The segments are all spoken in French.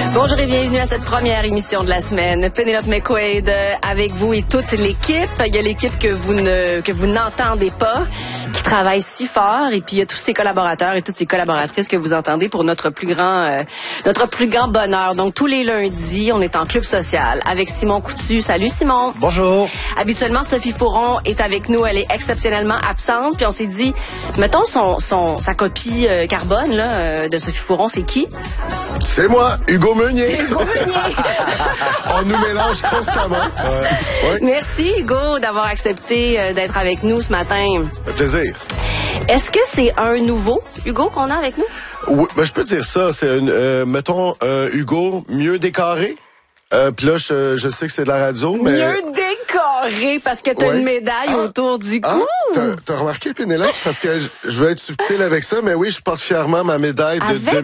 Bonjour et bienvenue à cette première émission de la semaine. Penelope McQuaid avec vous et toute l'équipe. Il y a l'équipe que vous n'entendez pas, qui travaille si fort, et puis il y a tous ses collaborateurs et toutes ses collaboratrices que vous entendez pour notre plus grand bonheur. Donc tous les lundis, on est en club social avec Simon Coutu. Salut Simon. Bonjour. Habituellement, Sophie Fouron est avec nous. Elle est exceptionnellement absente. Puis on s'est dit, mettons sa copie carbone là, de Sophie Fouron, c'est qui? C'est moi, Hugo Meunier. C'est Hugo Meunier. On nous mélange constamment. Ouais. Merci Hugo d'avoir accepté d'être avec nous ce matin. Ça fait plaisir. Est-ce que c'est un nouveau Hugo qu'on a avec nous? Oui, ben je peux dire ça. C'est mettons Hugo mieux décoré. Puis là, je sais que c'est de la radio, mais... Mieux décoré, parce que t'as une médaille autour du cou. T'as remarqué, Pénélope? Parce que je veux être subtil avec ça, mais oui, je porte fièrement ma médaille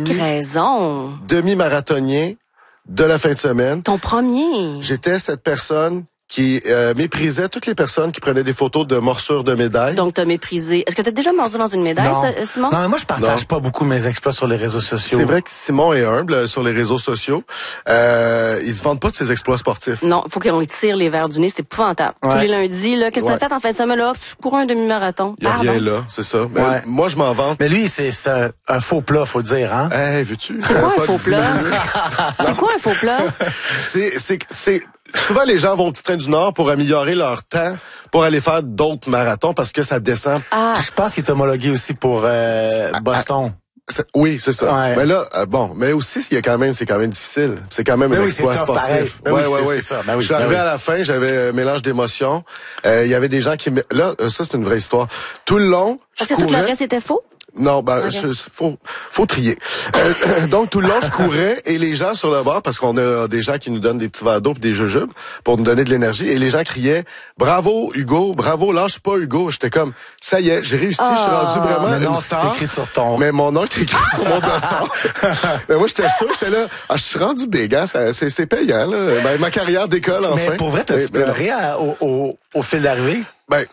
de demi-marathonien de la fin de semaine. Ton premier. J'étais cette personne qui méprisait toutes les personnes qui prenaient des photos de morsures de médailles. Donc, t'as méprisé. Est-ce que t'as déjà mordu dans une médaille, Simon? Non, mais moi, je partage pas beaucoup mes exploits sur les réseaux sociaux. C'est vrai que Simon est humble sur les réseaux sociaux. Il se vante pas de ses exploits sportifs. Non, faut qu'on lui tire les verres du nez, c'est épouvantable. Ouais. Tous les lundis, là, qu'est-ce que t'as fait en fin de semaine, là? Pour un demi-marathon. Il y a rien là, c'est ça. Mais moi, je m'en vante. Mais lui, c'est un faux plat, faut dire, hein? Veux-tu? C'est quoi un faux plat? C'est quoi un faux plat? C'est souvent, les gens vont au Petit Train du Nord pour améliorer leur temps pour aller faire d'autres marathons parce que ça descend. Je pense qu'il est homologué aussi pour Boston. Oui, c'est ça. Ouais. Mais là, mais aussi, c'est quand même difficile. C'est quand même un exploit sportif. Oui, c'est ça. Je suis arrivé à la fin, j'avais un mélange d'émotions. Il y avait des gens qui... Là, ça, c'est une vraie histoire. Tout le long, parce que tout le reste était faux? Non, faut trier. Donc, tout le long, je courais et les gens sur le bord, parce qu'on a des gens qui nous donnent des petits verres d'eau et des jujubes pour nous donner de l'énergie, et les gens criaient « Bravo, Hugo! Bravo, lâche pas, Hugo! » J'étais comme « Ça y est, j'ai réussi, je suis rendu vraiment une star. » c'est écrit sur ton... Mais mon nom est écrit sur mon dossard. Mais moi, j'étais sûr, j'étais là, je suis rendu big, hein, c'est payant, là. Ben, ma carrière décolle, enfin. Mais pour vrai, t'as-tu pleuré au fil d'arrivée? Ben,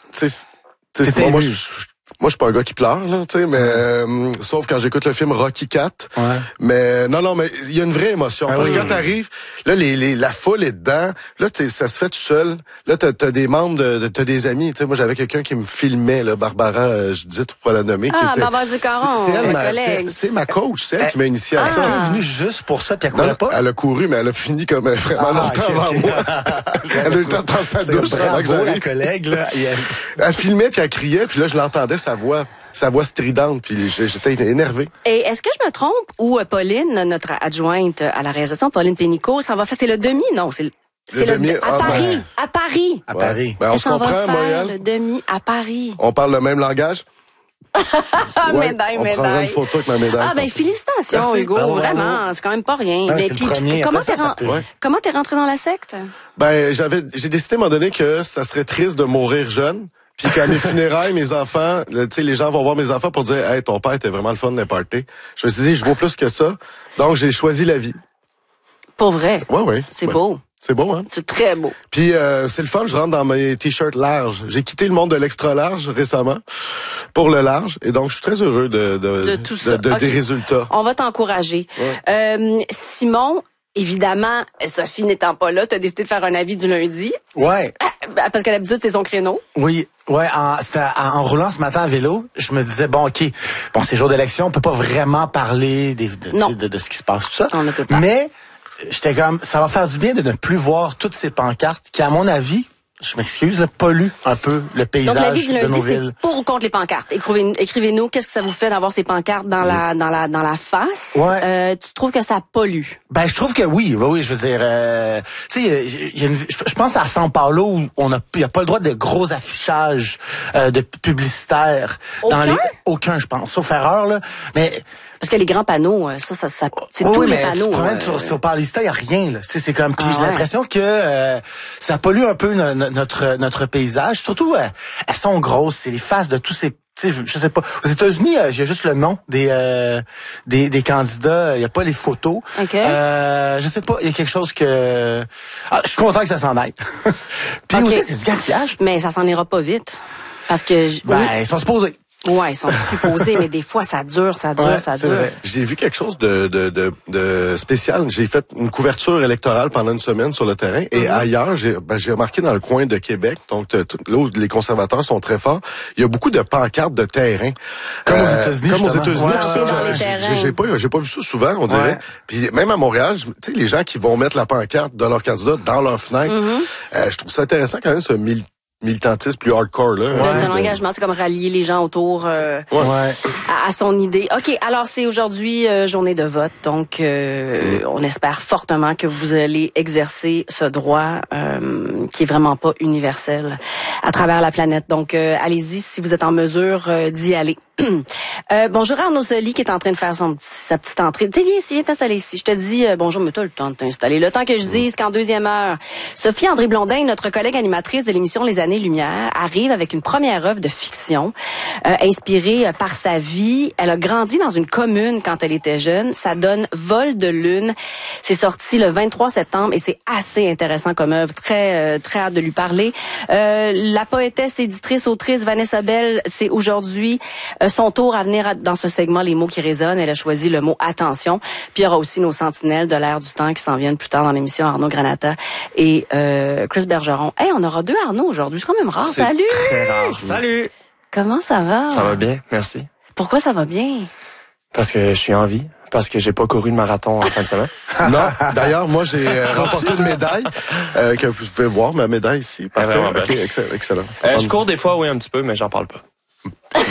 moi, je suis pas un gars qui pleure, là, tu sais, mais sauf quand j'écoute le film Rocky IV. Ouais. Mais non, mais il y a une vraie émotion. Parce que quand t'arrives, là, la foule est dedans. Là, ça se fait tout seul. Là, t'as des membres, t'as des amis. Tu sais, moi, j'avais quelqu'un qui me filmait, là, Barbara, je dis pour la nommer. Barbara Ducaron, c'est ma coach, c'est elle qui m'a initié à ça. Elle est venue juste pour ça, puis elle courait pas? Elle a couru, mais elle a fini comme vraiment longtemps avant moi. Elle a eu le temps de prendre sa douche. Bravo, la collègue, là. Elle filmait, puis elle criait, puis là, je l'entendais, sa voix stridente, puis j'étais énervé. Et est-ce que je me trompe, ou Pauline, notre adjointe à la réalisation, Pauline Pénicaud, ça va faire, c'est le demi? Non, c'est le demi à Paris. À Paris. À Paris. Ben, on se comprend, Montréal. Le demi à Paris. On parle le même langage? Médaille. On prendra une photo avec ma médaille. Félicitations, merci. Hugo, vraiment, c'est quand même pas rien. Mais puis, comment t'es rentré dans la secte? Ben, j'ai décidé à un moment donné que ça serait triste de mourir jeune. Puis qu'à mes funérailles, mes enfants, tu sais, les gens vont voir mes enfants pour dire « Hey, ton père était vraiment le fun d'un party. » Je me suis dit, je vaux plus que ça. Donc, j'ai choisi la vie. Pour vrai? Oui. C'est beau. C'est beau, hein? C'est très beau. Puis c'est le fun, je rentre dans mes t-shirts larges. J'ai quitté le monde de l'extra large récemment pour le large, et donc je suis très heureux de tout ça. Des résultats. On va t'encourager. Ouais. Simon, évidemment, Sophie n'étant pas là, t'as décidé de faire un avis du lundi. Ouais. Parce qu'à l'habitude, c'est son créneau. Oui. Ouais, en roulant ce matin à vélo, je me disais c'est jour d'élection, on peut pas vraiment parler de ce qui se passe, tout ça. On ne peut pas. Mais j'étais comme, ça va faire du bien de ne plus voir toutes ces pancartes qui, à mon avis, je m'excuse, polluent un peu le paysage de nos villes. Donc, l'avis du lundi, c'est pour ou contre les pancartes? Écrivez-nous, qu'est-ce que ça vous fait d'avoir ces pancartes dans la face? Ouais. Tu trouves que ça pollue? Ben, je trouve que oui, je veux dire, tu sais, je pense à São Paulo où il y a pas le droit de gros affichages de publicitaires. Aucun, je pense, sauf erreur, là. Mais, parce que les grands panneaux, c'est tous les panneaux. Tu te promènes sur Paulista, il y a rien, là. C'est comme, puis j'ai l'impression que ça pollue un peu notre paysage. Surtout, elles sont grosses, c'est les faces de tous ces, tu sais, je sais pas. Aux États-Unis, il y a juste le nom des candidats, il y a pas les photos. Okay. Je sais pas, il y a quelque chose que je suis content que ça s'en aille. Puis aussi, c'est du gaspillage. Mais ça s'en ira pas vite. Parce que ils sont supposés. Ouais, ils sont supposés, mais des fois, ça dure. Vrai. J'ai vu quelque chose de spécial. J'ai fait une couverture électorale pendant une semaine sur le terrain. Et ailleurs, j'ai remarqué dans le coin de Québec, donc là où les conservateurs sont très forts, il y a beaucoup de pancartes de terrain. Comme aux États-Unis. Comme aux États-Unis. Ouais, dans les terrains. J'ai pas vu ça souvent, on dirait. Ouais. Puis même à Montréal, tu sais, les gens qui vont mettre la pancarte de leur candidat dans leur fenêtre, je trouve ça intéressant quand même, ce militantisme plus hardcore, là. C'est un engagement, c'est comme rallier les gens autour à son idée. OK, alors c'est aujourd'hui journée de vote, donc on espère fortement que vous allez exercer ce droit qui est vraiment pas universel à travers la planète. Donc allez-y si vous êtes en mesure d'y aller. Bonjour Arnaud Soli qui est en train de faire sa petite entrée. Tu sais, viens t'installer ici. Je te dis bonjour, mais t'as le temps de t'installer. Le temps que je dise qu'en deuxième heure, Sophie André Blondin, notre collègue animatrice de l'émission Les Années-Lumière, arrive avec une première œuvre de fiction inspirée par sa vie. Elle a grandi dans une commune quand elle était jeune. Ça donne Vol de lune. C'est sorti le 23 septembre et c'est assez intéressant comme œuvre. Très hâte de lui parler. La poétesse, éditrice, autrice Vanessa Bell, c'est aujourd'hui son tour à venir dans ce segment Les mots qui résonnent. Elle a choisi le mot attention. Puis il y aura aussi nos sentinelles de l'air du temps qui s'en viennent plus tard dans l'émission, Arnaud Granata et Chris Bergeron. Hey, on aura deux Arnaud aujourd'hui. C'est quand même rare. C'est Salut! Très rare. Salut! Comment ça va? Ça va bien, merci. Pourquoi ça va bien? Parce que je suis en vie. Parce que j'ai pas couru de marathon en fin de semaine. Non, d'ailleurs, moi, j'ai remporté une médaille que vous pouvez voir, ma médaille ici. Parfait. Vraiment OK, excellent. Je cours des fois, oui, un petit peu, mais j'en parle pas.